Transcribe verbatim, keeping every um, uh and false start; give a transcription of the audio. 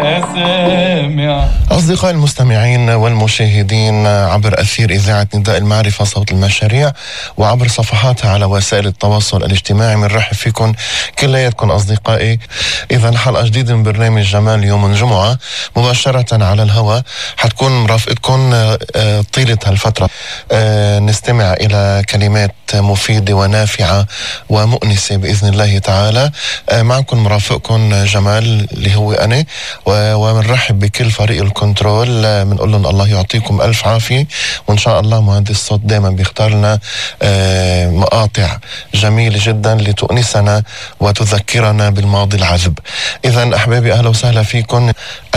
سامع. أصدقائي المستمعين والمشاهدين عبر أثير إذاعة نداء المعرفة صوت المشاريع وعبر صفحاتها على وسائل التواصل الاجتماعي، بنرحب فيكم كلياتكم أصدقائي. إذا حلقة جديدة من برنامج جمال يوم الجمعة مباشرة على الهواء، حتكون مرافقتكم طيلة هالفترة. نستمع إلى كلمات مفيدة ونافعة ومؤنسة بإذن الله تعالى. معكم مرافقكم جمال اللي هو أنا، وبنرحب بكل فريق الكنترول، بنقول لهم الله يعطيكم ألف عافية، وإن شاء الله مهندس الصوت دائما بيختار لنا مقاطع جميلة جدا لتؤنسنا وتذكرنا بالماضي العذب. إذا أحبابي أهلا وسهلا فيكم.